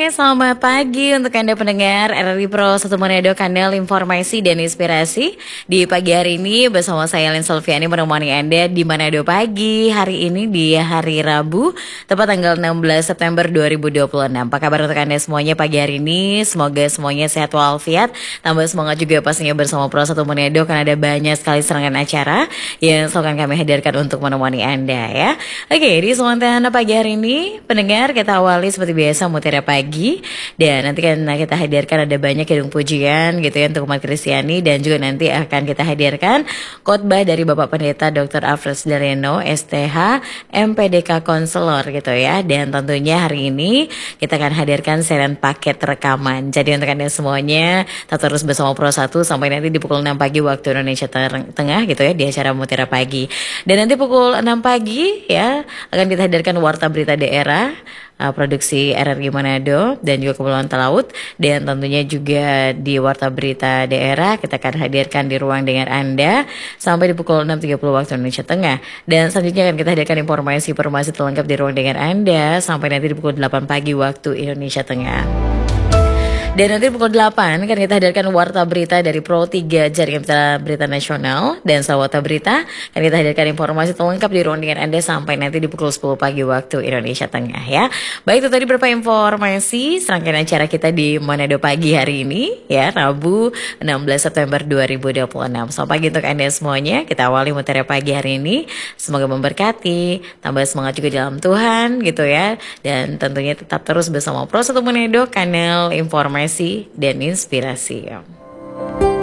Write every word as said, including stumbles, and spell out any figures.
selamat pagi untuk Anda pendengar R R I Pro satu Manado, kanal informasi dan inspirasi. Di pagi hari ini bersama saya Lin Selviani menemani Anda di Manado Pagi. Hari ini di hari Rabu, tepat tanggal enam belas September dua ribu dua puluh enam. Apa kabar untuk Anda semuanya pagi hari ini? Semoga semuanya sehat walafiat. Tambah semangat juga pastinya bersama Pro satu Manado, karena ada banyak sekali serangan acara yang selalu kami hadirkan untuk menemani Anda ya. Oke, di Sumatera pagi hari ini pendengar, kita awali seperti biasa Mutiara Pagi, dan nanti kan kita hadirkan ada banyak kidung pujian gitu ya untuk umat Kristiani, dan juga nanti akan kita hadirkan khotbah dari Bapak Pendeta doktor Alfred Sudaryano S T H M P D K Konselor gitu ya. Dan tentunya hari ini kita akan hadirkan serian paket rekaman. Jadi untuk Anda semuanya tetap terus bersama Pro satu sampai nanti di pukul enam pagi waktu Indonesia Tengah gitu ya, di acara Mutiara Pagi. Dan nanti pukul enam pagi ya akan kita hadirkan Warta Berita Daerah, uh, produksi R R I Manado dan juga Kepulauan Talaut. Dan tentunya juga di Warta Berita Daerah kita akan hadirkan di ruang dengar Anda sampai di pukul enam tiga puluh waktu Indonesia Tengah. Dan selanjutnya akan kita hadirkan informasi-informasi terlengkap di ruang dengar Anda sampai nanti di pukul delapan pagi waktu Indonesia Tengah. Dan nanti pukul delapan kan kita hadirkan Warta Berita dari Pro tiga Jaringan Berita, Berita Nasional. Dan setelah Warta Berita kan kita hadirkan informasi terlengkap di ruang dengar Anda sampai nanti di pukul sepuluh pagi waktu Indonesia Tengah ya. Baik, itu tadi beberapa informasi serangkaian acara kita di Manado Pagi hari ini ya, Rabu enam belas September dua ribu dua puluh enam. Selamat pagi untuk Anda semuanya. Kita awali Mutiara Pagi hari ini, semoga memberkati, tambah semangat juga dalam Tuhan gitu ya. Dan tentunya tetap terus bersama Pro satu Manado, kanal informasi dan inspirasi.